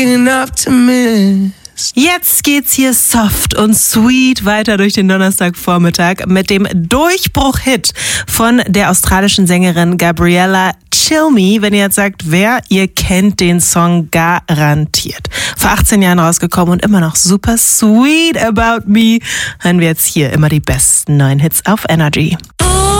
Jetzt geht's hier soft und sweet weiter durch den Donnerstagvormittag mit dem Durchbruch-Hit von der australischen Sängerin Gabriella Chill Me. Wenn ihr jetzt sagt, wer, ihr kennt den Song garantiert. Vor 18 Jahren rausgekommen und immer noch super sweet about me. Hören wir jetzt hier immer die besten neuen Hits auf Energy.